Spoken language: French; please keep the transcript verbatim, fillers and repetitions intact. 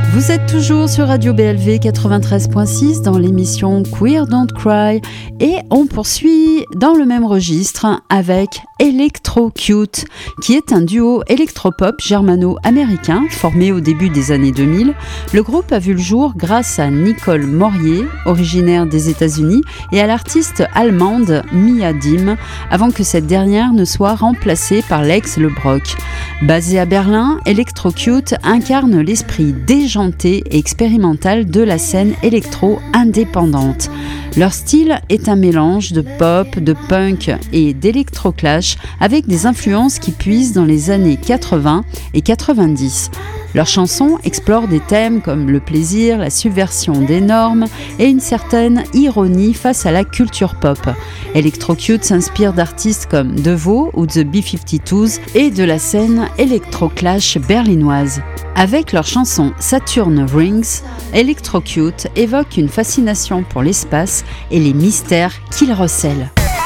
Vous êtes toujours sur Radio B L V quatre-vingt-treize point six dans l'émission Queer Don't Cry et on poursuit dans le même registre avec Electrocute, qui est un duo électropop germano-américain formé au début des années deux mille. Le groupe a vu le jour grâce à Nicole Morier, originaire des États-Unis, et à l'artiste allemande Mia Dim, avant que cette dernière ne soit remplacée par Lex Le Brock. Basé à Berlin, Electrocute incarne l'esprit déjanté et expérimental de la scène électro indépendante. Leur style est un mélange de pop, de punk et d'électroclash avec des influences qui puisent dans les années quatre-vingts et quatre-vingt-dix. Leurs chansons explorent des thèmes comme le plaisir, la subversion des normes et une certaine ironie face à la culture pop. Electrocute s'inspire d'artistes comme Devo ou The B cinquante-deux et de la scène électroclash berlinoise. Avec leur chanson Saturn Rings, Electrocute évoque une fascination pour l'espace et les mystères qu'il recèle.